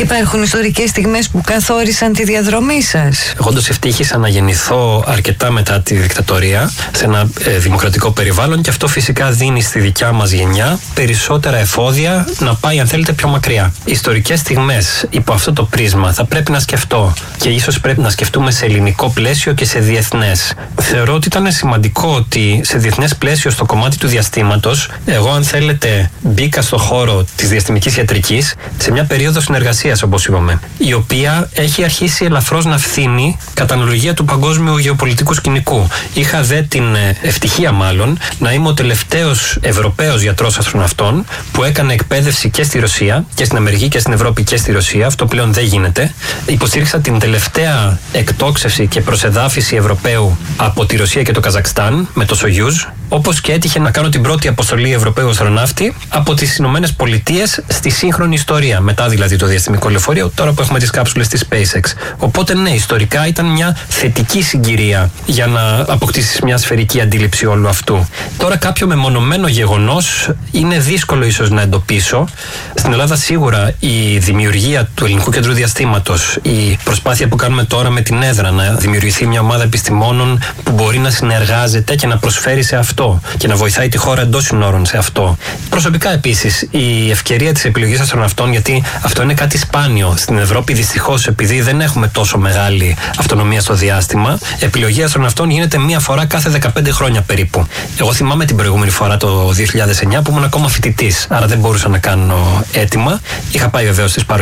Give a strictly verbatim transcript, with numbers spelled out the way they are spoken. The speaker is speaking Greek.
Υπάρχουν ιστορικές στιγμές που καθόρισαν τη διαδρομή σας? Εγώ όντως ευτύχησα να γεννηθώ αρκετά μετά τη δικτατορία σε ένα ε, δημοκρατικό περιβάλλον, και αυτό φυσικά δίνει στη δικιά μας γενιά περισσότερα εφόδια να πάει, αν θέλετε, πιο μακριά. Ιστορικές στιγμές υπό αυτό το πρίσμα θα πρέπει να σκεφτώ, και ίσως πρέπει να σκεφτούμε σε ελληνικό πλαίσιο και σε διεθνές. Θεωρώ ότι ήταν σημαντικό ότι σε διεθνές πλαίσιο, στο κομμάτι του διαστήματος, εγώ, αν θέλετε, μπήκα στο χώρο της διαστημικής ιατρικής σε μια περίοδο συνεργασίας, όπως είπαμε, η οποία έχει αρχίσει ελαφρώς να φθήνει κατά αναλογία του παγκόσμιου γεωπολιτικού σκηνικού. Είχα δε την ευτυχία, μάλλον, να είμαι ο τελευταίος Ευρωπαίος γιατρός αστροναυτών που έκανε εκπαίδευση και στη Ρωσία και στην Αμερική και στην Ευρώπη και στη Ρωσία. Αυτό πλέον δεν γίνεται. Υποστήριξα την τελευταία εκτόξευση και προσεδάφιση Ευρωπαίου από τη Ρωσία και το Καζακστάν με το Σογιούζ, όπως και έτυχε να κάνω την πρώτη αποστολή Ευρωπαίου αστροναύτη από τις Ηνωμένες Πολιτείες στη σύγχρονη ιστορία, μετά δηλαδή το διαστημικό λεωφορείο, τώρα που έχουμε τις κάψουλες της SpaceX. Οπότε ναι, ιστορικά ήταν μια θετική συγκυρία για να αποκτήσεις μια σφαιρική αντίληψη όλου αυτού. Τώρα, κάποιο μεμονωμένο γεγονός είναι δύσκολο ίσως να εντοπίσω. Στην Ελλάδα σίγουρα η δημιουργία του Ελληνικού Κέντρου Διαστήματος, η προσπάθεια που κάνουμε τώρα με την έδρα να δημιουργηθεί μια ομάδα επιστημόνων που μπορεί να συνεργάζεται και να προσφέρει σε αυτό και να βοηθάει τη χώρα εντός συνόρων σε αυτό. Προσωπικά επίσης η ευκαιρία της επιλογής αστροναυτών, γιατί αυτό είναι κάτι σπάνιο στην Ευρώπη, δυστυχώς, επειδή δεν έχουμε τόσο μεγάλη αυτονομία στο διάστημα. Επιλογή αστροναυτών γίνεται μία φορά κάθε δεκαπέντε χρόνια περίπου. Εγώ θυμάμαι την προηγούμενη φορά το δύο χιλιάδες εννιά που ήμουν ακόμα φοιτητής, άρα δεν μπορούσα να κάνω αίτημα. Είχα πάει βεβαίως στις παρουσίες